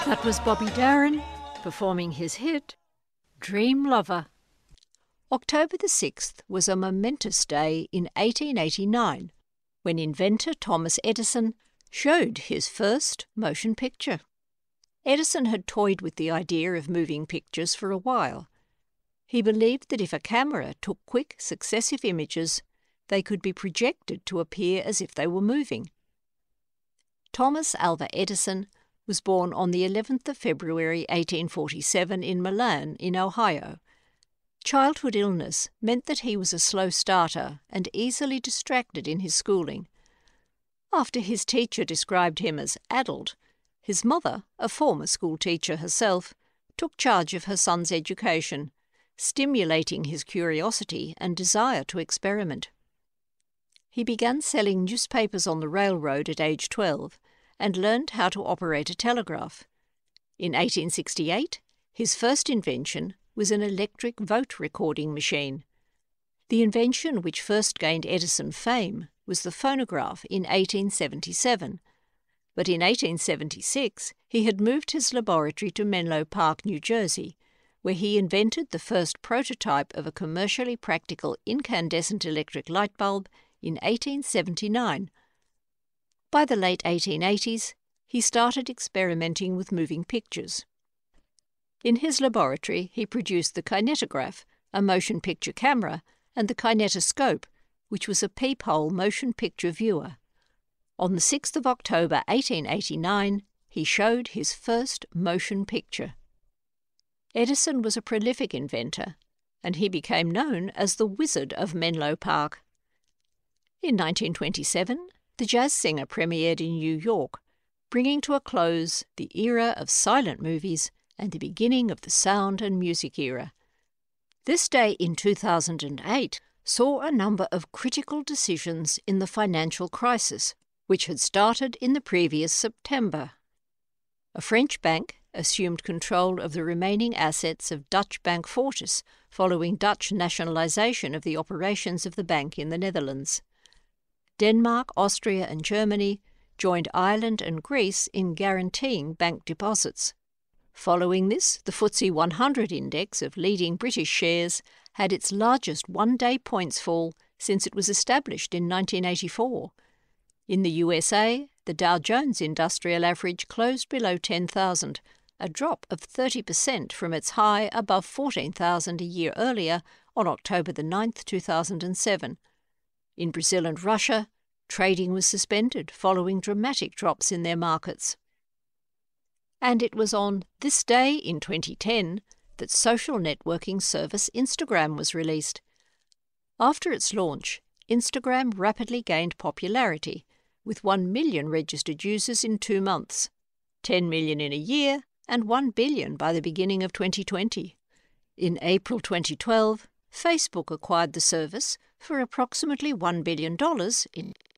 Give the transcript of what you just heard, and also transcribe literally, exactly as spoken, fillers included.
That was Bobby Darin performing his hit, Dream Lover. October the sixth was a momentous day in eighteen eighty-nine, when inventor Thomas Edison showed his first motion picture. Edison had toyed with the idea of moving pictures for a while. He believed that if a camera took quick, successive images, they could be projected to appear as if they were moving. Thomas Alva Edison was born on the eleventh of February eighteen forty-seven in Milan, in Ohio. Childhood illness meant that he was a slow starter and easily distracted in his schooling. After his teacher described him as addled, his mother, a former schoolteacher herself, took charge of her son's education, stimulating his curiosity and desire to experiment. He began selling newspapers on the railroad at age twelve and learned how to operate a telegraph. In eighteen sixty-eight, his first invention was an electric vote recording machine. The invention which first gained Edison fame was the phonograph in eighteen seventy-seven, but in eighteen seventy-six he had moved his laboratory to Menlo Park, New Jersey, where he invented the first prototype of a commercially practical incandescent electric light bulb in eighteen seventy-nine. By the late eighteen eighties, he started experimenting with moving pictures. In his laboratory, he produced the kinetograph, a motion picture camera, and the kinetoscope, which was a peephole motion picture viewer. On the sixth of October eighteen eighty-nine, he showed his first motion picture. Edison was a prolific inventor, and he became known as the Wizard of Menlo Park. In nineteen twenty-seven, The Jazz Singer premiered in New York, bringing to a close the era of silent movies and the beginning of the sound and music era. This day in two thousand eight saw a number of critical decisions in the financial crisis, which had started in the previous September. A French bank assumed control of the remaining assets of Dutch bank Fortis following Dutch nationalisation of the operations of the bank in the Netherlands. Denmark, Austria and Germany joined Ireland and Greece in guaranteeing bank deposits. Following this, the F T S E one hundred index of leading British shares had its largest one-day points fall since it was established in nineteen eighty-four. In the U S A, the Dow Jones Industrial Average closed below ten thousand, a drop of thirty percent from its high above fourteen thousand a year earlier on October the ninth, two thousand seven. In Brazil and Russia, trading was suspended following dramatic drops in their markets. And it was on this day in twenty ten that social networking service Instagram was released. After its launch, Instagram rapidly gained popularity, with one million registered users in two months, ten million in a year, and one billion by the beginning of twenty twenty. In April twenty twelve, Facebook acquired the service for approximately one billion dollars in